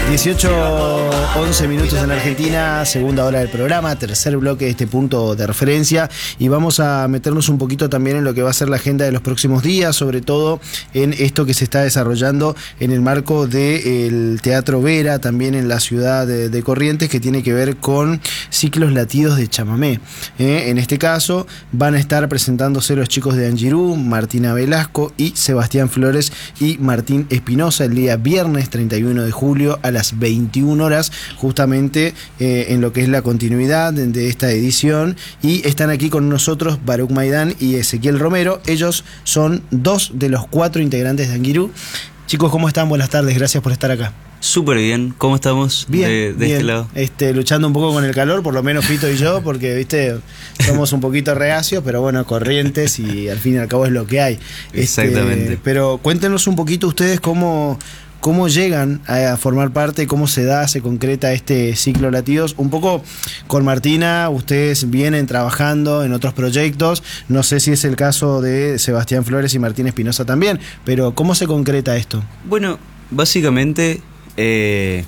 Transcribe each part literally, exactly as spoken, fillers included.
dieciocho, once minutos en Argentina, segunda hora del programa, tercer bloque de este punto de referencia, y vamos a meternos un poquito también en lo que va a ser la agenda de los próximos días, sobre todo en esto que se está desarrollando en el marco del Teatro Vera, también en la ciudad de, de Corrientes, que tiene que ver con ciclos latidos de chamamé. Eh, en este caso van a estar presentándose los chicos de Anguirú, Martina Velasco y Sebastián Flores y Martín Espinosa el día viernes treinta y uno de julio a las veintiuna horas, justamente eh, en lo que es la continuidad de, de esta edición. Y están aquí con nosotros Baruch Maidán y Ezequiel Romero. Ellos son dos de los cuatro integrantes de Anguirú. Chicos, ¿cómo están? Buenas tardes, gracias por estar acá. Súper bien, ¿cómo estamos? Bien, de, de bien. este lado. Este, luchando un poco con el calor, por lo menos Fito y yo, porque viste, somos un poquito reacios, pero bueno, Corrientes y al fin y al cabo es lo que hay. Exactamente. Este, pero cuéntenos un poquito ustedes cómo, cómo llegan a formar parte, cómo se da, se concreta este ciclo Latidos. Un poco con Martina, ustedes vienen trabajando en otros proyectos, no sé si es el caso de Sebastián Flores y Martín Espinosa también, pero ¿cómo se concreta esto? Bueno, básicamente... Eh,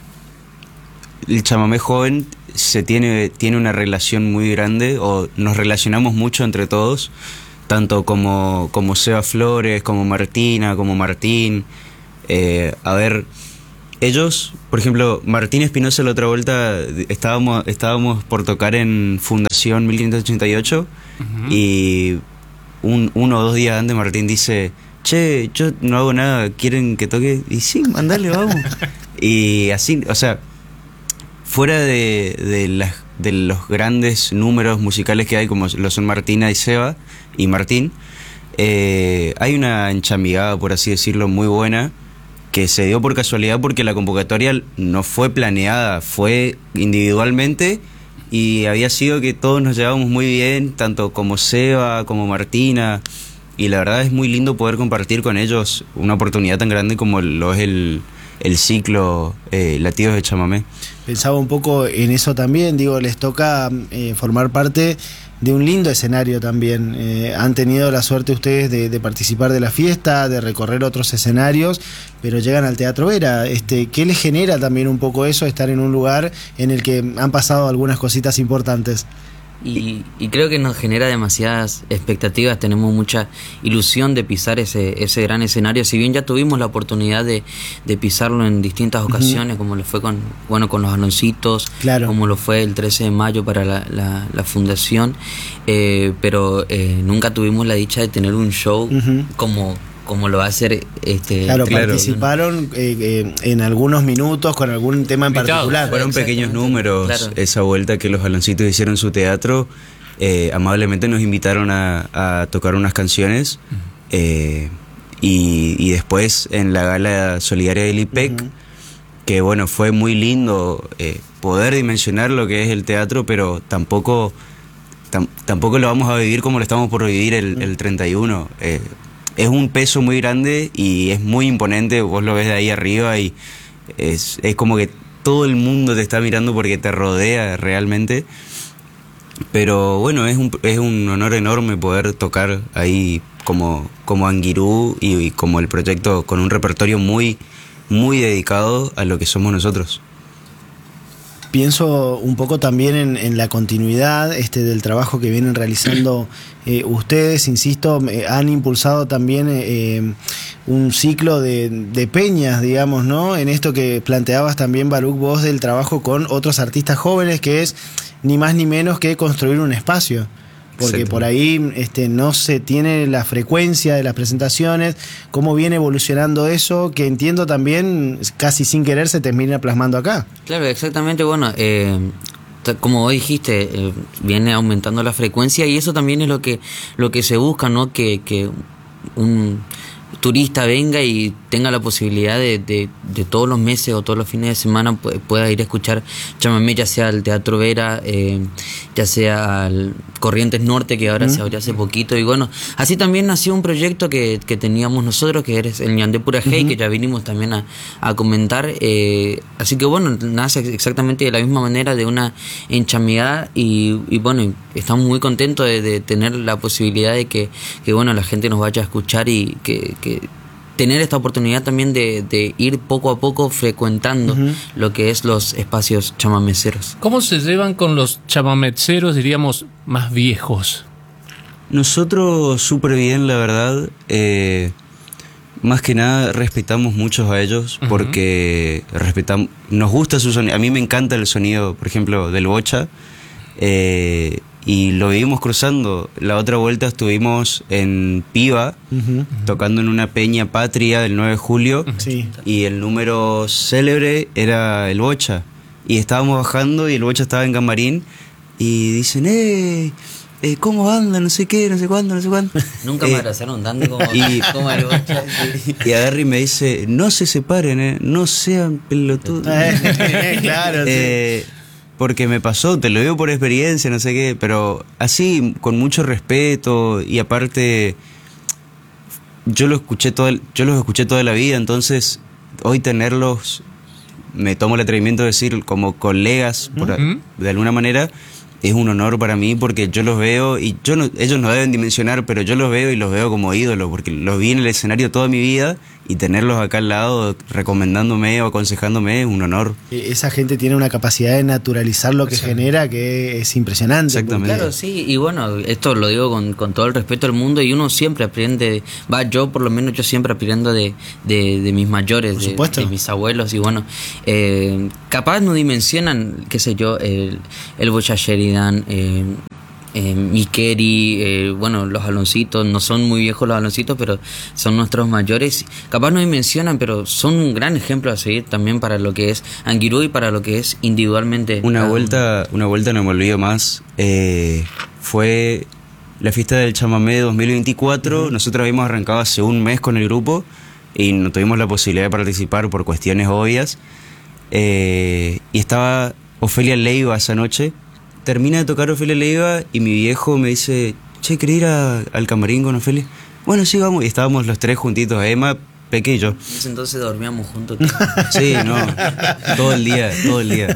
el chamamé joven se tiene, tiene una relación muy grande, o nos relacionamos mucho entre todos, tanto como, como Seba Flores, como Martina, como Martín. Eh, a ver, ellos, por ejemplo, Martín Espinosa la otra vuelta estábamos, estábamos por tocar en Fundación mil quinientos ochenta y ocho, uh-huh. Y un, uno o dos días antes Martín dice: che, yo no hago nada, ¿quieren que toque? Y sí, mandale, vamos. Y así, o sea, fuera de, de, las, de los grandes números musicales que hay, como lo son Martina y Seba y Martín, eh, hay una enchamigada, por así decirlo, muy buena, que se dio por casualidad porque la convocatoria no fue planeada, fue individualmente, y había sido que todos nos llevábamos muy bien, tanto como Seba, como Martina, y la verdad es muy lindo poder compartir con ellos una oportunidad tan grande como lo es el... el ciclo eh, Latidos de Chamamé. Pensaba un poco en eso también, digo, les toca eh, formar parte de un lindo escenario también. Eh, han tenido la suerte ustedes de, de participar de la fiesta, de recorrer otros escenarios, pero llegan al Teatro Vera. Este, ¿qué les genera también un poco eso, estar en un lugar en el que han pasado algunas cositas importantes? Y, y creo que nos genera demasiadas expectativas, tenemos mucha ilusión de pisar ese, ese gran escenario, si bien ya tuvimos la oportunidad de, de pisarlo en distintas ocasiones, uh-huh. como lo fue con, bueno, con los Aloncitos, claro. como lo fue el trece de mayo para la, la, la fundación, eh, pero eh, nunca tuvimos la dicha de tener un show uh-huh. como... como lo va a hacer este claro, claro. participaron eh, eh, en algunos minutos con algún tema en particular. Fueron pequeños números, claro. Esa vuelta que los Aloncitos hicieron su teatro, eh, amablemente nos invitaron a, a tocar unas canciones, uh-huh. eh, y, y después en la gala solidaria del I P E C, uh-huh. que bueno, fue muy lindo eh, poder dimensionar lo que es el teatro, pero tampoco tam, tampoco lo vamos a vivir como lo estamos por vivir el, uh-huh. el treinta y uno. eh, Es un peso muy grande y es muy imponente, vos lo ves de ahí arriba y es, es como que todo el mundo te está mirando porque te rodea realmente. Pero bueno, es un, es un honor enorme poder tocar ahí como, como Anguirú y, y como el proyecto con un repertorio muy, muy dedicado a lo que somos nosotros. Pienso un poco también en, en la continuidad este, del trabajo que vienen realizando eh, ustedes, insisto, eh, han impulsado también eh, un ciclo de, de peñas, digamos, ¿no? En esto que planteabas también, Baruch, vos del trabajo con otros artistas jóvenes, que es ni más ni menos que construir un espacio. Porque por ahí este, no se tiene la frecuencia de las presentaciones, cómo viene evolucionando eso, que entiendo también casi sin querer se termina plasmando acá. Claro, exactamente, bueno, eh, como vos dijiste, eh, viene aumentando la frecuencia y eso también es lo que, lo que se busca, ¿no? Que, que un turista venga y tenga la posibilidad de, de, de todos los meses o todos los fines de semana pueda ir a escuchar chamamé, ya sea al Teatro Vera, eh, ya sea al Corrientes Norte, que ahora uh-huh. se abrió hace poquito. Y bueno, así también nació un proyecto que, que teníamos nosotros, que es el Ñandé Pura Hey, uh-huh. que ya vinimos también a, a comentar. Eh, así que bueno, nace exactamente de la misma manera, de una enchamigada. Y, y bueno, estamos muy contentos de, de tener la posibilidad de que, que bueno, la gente nos vaya a escuchar y que... que tener esta oportunidad también de, de ir poco a poco frecuentando uh-huh. lo que es los espacios chamameceros. ¿Cómo se llevan con los chamameceros, diríamos, más viejos? Nosotros súper bien, la verdad. Eh, más que nada respetamos mucho a ellos uh-huh. porque respetamos, nos gusta su sonido. A mí me encanta el sonido, por ejemplo, del bocha. Eh, y lo vivimos cruzando. La otra vuelta estuvimos en Piva, uh-huh. tocando en una peña patria del nueve de julio. Sí. Y el número célebre era el bocha. Y estábamos bajando y el bocha estaba en camarín. Y dicen, ¡eh! Eh, ¿cómo anda? No sé qué, no sé cuándo, no sé cuándo. Nunca me abrazaron tanto como, y, como el bocha. Sí. Y agarra y me dice, no se separen, eh, no sean pelotudos. Claro, eh, sí. Porque me pasó, te lo digo por experiencia, no sé qué, pero así, con mucho respeto, y aparte, yo lo escuché todo el, yo los escuché toda la vida, entonces hoy tenerlos, me tomo el atrevimiento de decir, como colegas, por, uh-huh. de alguna manera, es un honor para mí porque yo los veo y yo no, ellos no deben dimensionar, pero yo los veo y los veo como ídolos porque los vi en el escenario toda mi vida y tenerlos acá al lado recomendándome o aconsejándome es un honor. Esa gente tiene una capacidad de naturalizar lo que sí. genera que es impresionante. Exactamente. Claro, sí, y bueno, esto lo digo con, con todo el respeto del mundo y uno siempre aprende, va, yo por lo menos yo siempre aprendo de, de, de mis mayores, de, de mis abuelos y bueno, eh, capaz no dimensionan, qué sé yo, el, el Bocha Sheridan, eh, eh, Mikeri, eh, bueno, los Aloncitos, no son muy viejos los Aloncitos, pero son nuestros mayores, capaz no dimensionan, pero son un gran ejemplo a seguir también para lo que es Anguirú y para lo que es individualmente. Una vuelta, una vuelta no me olvido más, eh, fue la fiesta del chamamé dos mil veinticuatro, uh-huh. nosotros habíamos arrancado hace un mes con el grupo y no tuvimos la posibilidad de participar por cuestiones obvias, eh, y estaba Ofelia Leiva esa noche. Termina de tocar Ofelia Leiva y mi viejo me dice, che, ¿querés ir a, al camarín con Ofelia? Bueno, sí, vamos. Y estábamos los tres juntitos, Emma, Peque y yo. Entonces dormíamos juntos. Sí, no, todo el día, todo el día.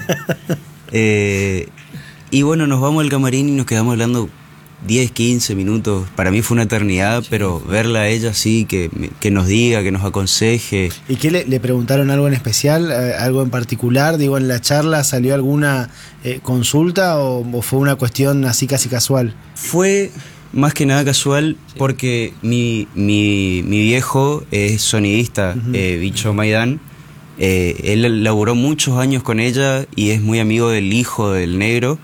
Eh, y bueno, nos vamos al camarín y nos quedamos hablando diez, quince minutos. Para mí fue una eternidad, pero verla a ella así, que, que nos diga, que nos aconseje. ¿Y qué le, le preguntaron algo en especial, eh, algo en particular? Digo, ¿en la charla salió alguna eh, consulta o, o fue una cuestión así casi casual? Fue más que nada casual porque mi, mi, mi viejo es sonidista, uh-huh. eh, Bicho Maidán. Eh, él laburó muchos años con ella y es muy amigo del hijo del negro.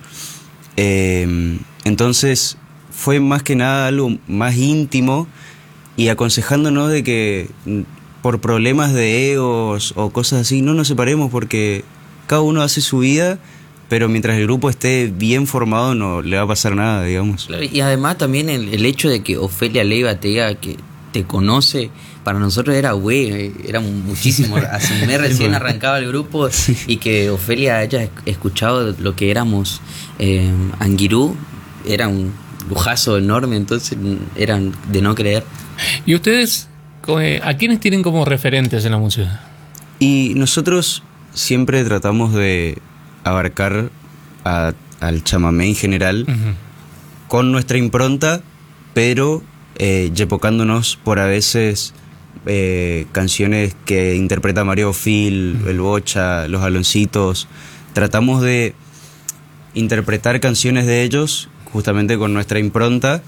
Eh, entonces fue más que nada algo más íntimo y aconsejándonos de que por problemas de egos o cosas así no nos separemos porque cada uno hace su vida, pero mientras el grupo esté bien formado no le va a pasar nada, digamos. Claro, y además también el, el hecho de que Ofelia Leiva te diga que te conoce, para nosotros era güey, era muchísimo. Hace un mes recién arrancaba el grupo y que Ofelia haya escuchado lo que éramos eh, Anguirú, era un lujazo enorme, entonces eran de no creer. ¿Y ustedes a quiénes tienen como referentes en la música? Y nosotros siempre tratamos de abarcar a, al chamamé en general uh-huh. con nuestra impronta, pero eh, yepocándonos por a veces eh, canciones que interpreta Mario Phil, uh-huh. el Bocha, los Aloncitos. Tratamos de interpretar canciones de ellos justamente con nuestra impronta,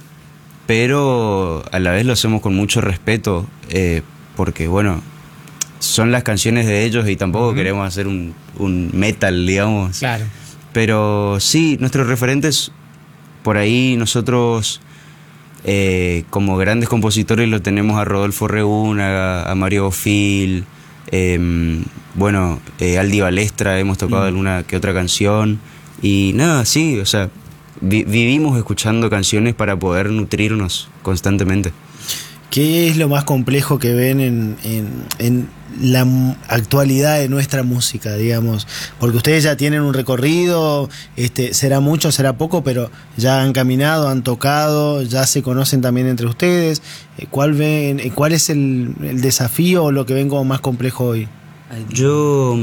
pero a la vez lo hacemos con mucho respeto, eh, porque bueno, son las canciones de ellos y tampoco uh-huh. queremos hacer un, un metal, digamos. Claro. Pero sí, nuestros referentes, por ahí nosotros eh, como grandes compositores lo tenemos a Rodolfo Reúna, a Mario Phil, eh, bueno, eh, Aldi Balestra, hemos tocado uh-huh. alguna que otra canción y nada, sí, o sea, vi- vivimos escuchando canciones para poder nutrirnos constantemente. ¿Qué es lo más complejo que ven en, en, en la actualidad de nuestra música, digamos? Porque ustedes ya tienen un recorrido, este, será mucho, será poco, pero ya han caminado, han tocado, ya se conocen también entre ustedes. ¿Cuál ven, cuál es el, el desafío o lo que ven como más complejo hoy? Yo,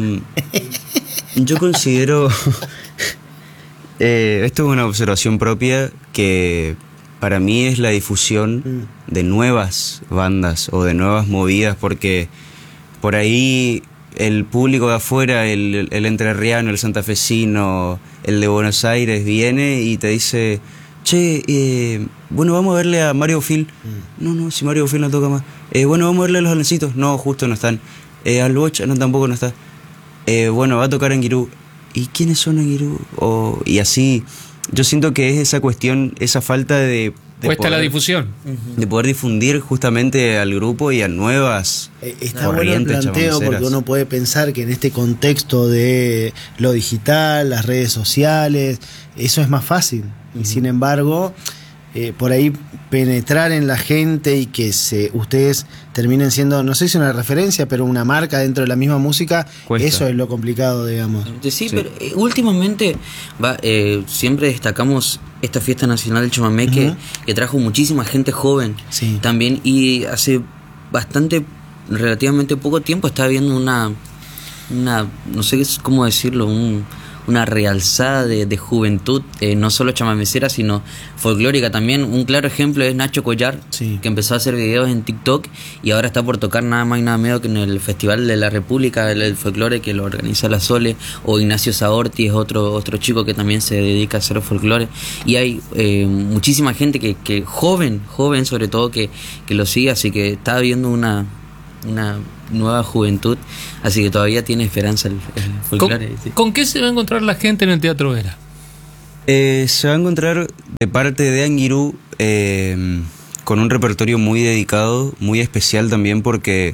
yo considero, eh, esto es una observación propia, que para mí es la difusión Mm. de nuevas bandas o de nuevas movidas, porque por ahí el público de afuera, el, el entrerriano, el santafesino, el de Buenos Aires, viene y te dice, che, eh, bueno, vamos a verle a Mario Phil. Mm. No, no, si Mario Phil no toca más. Eh, bueno, vamos a verle a los Alencitos. No, justo no están. Eh, al Bocha, no, tampoco no está. Eh, bueno, va a tocar Anguirú. ¿Y quiénes son Anguirú? O, y así, yo siento que es esa cuestión, esa falta de... de Cuesta poder, la difusión. de poder difundir justamente al grupo y a nuevas Eh, Está bueno el corrientes planteo porque chamaceras. uno puede pensar que en este contexto de lo digital, las redes sociales, eso es más fácil. Y sin embargo, eh, por ahí penetrar en la gente y que se ustedes terminen siendo, no sé si una referencia, pero una marca dentro de la misma música, Cuesta. eso es lo complicado, digamos. Sí, Sí. pero eh, últimamente va, eh, siempre destacamos esta fiesta nacional del chamamé que, Ujú. que trajo muchísima gente joven Sí. también, y hace bastante, relativamente poco tiempo estaba viendo una, una no sé cómo decirlo, un, una realzada de, de juventud, eh, no solo chamamecera, sino folclórica también. Un claro ejemplo es Nacho Collar, Sí. que empezó a hacer videos en TikTok y ahora está por tocar nada más y nada menos que en el Festival de la República, el, el folclore que lo organiza la Sole. O Ignacio Saorti es otro otro chico que también se dedica a hacer folclore. Y hay eh, muchísima gente que, que joven, joven sobre todo, que, que lo sigue, así que está viendo una, una nueva juventud, así que todavía tiene esperanza el, el ¿Con, folclore. Sí. ¿Con qué se va a encontrar la gente en el Teatro Vera? Eh, se va a encontrar de parte de Anguirú eh, con un repertorio muy dedicado, muy especial también, porque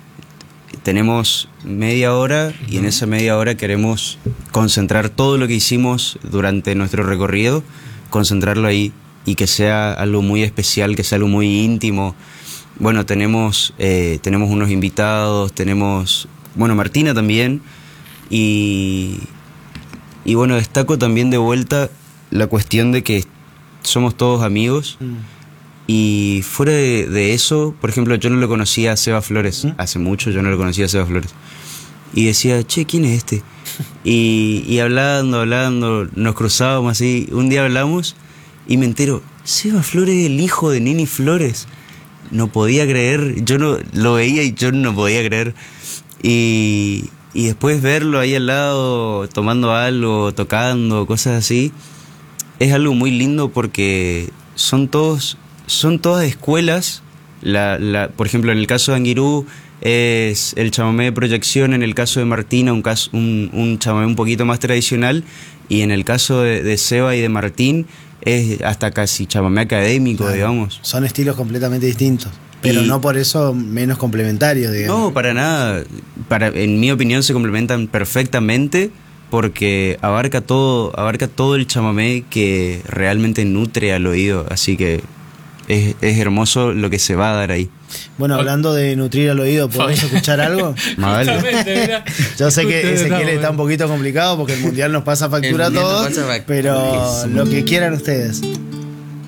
tenemos media hora y en esa media hora queremos concentrar todo lo que hicimos durante nuestro recorrido, concentrarlo ahí y que sea algo muy especial, que sea algo muy íntimo. Bueno, tenemos, eh, tenemos unos invitados, tenemos, bueno, Martina también, y, y bueno, destaco también de vuelta la cuestión de que somos todos amigos, Mm. y fuera de, de eso, por ejemplo, yo no lo conocía a Seba Flores, ¿Mm? hace mucho yo no lo conocía a Seba Flores, y decía, che, ¿quién es este? Y, y hablando, hablando, nos cruzábamos así, un día hablamos y me entero, Seba Flores es el hijo de Nini Flores. No podía creer, yo no lo veía y yo no podía creer. Y, y después verlo ahí al lado, tomando algo, tocando, cosas así, es algo muy lindo porque son todos, son todas escuelas. La, la, por ejemplo, en el caso de Anguirú es el chamamé de proyección, en el caso de Martina un, caso, un, un chamamé un poquito más tradicional, y en el caso de, de Seba y de Martín es hasta casi chamamé académico, Claro. digamos. Son estilos completamente distintos, pero Y- no por eso menos complementarios, digamos. No, para nada. Para, en mi opinión se complementan perfectamente porque abarca todo, abarca todo el chamamé que realmente nutre al oído, así que es, es hermoso lo que se va a dar ahí. Bueno, hablando de nutrir al oído, ¿podemos escuchar algo? Más vale. Justamente, mirá. Yo sé que Ustedes Ezequiel no, está un bueno. poquito complicado porque el mundial nos pasa factura a El mundial nos todos, pasa factura. pero lo que quieran ustedes.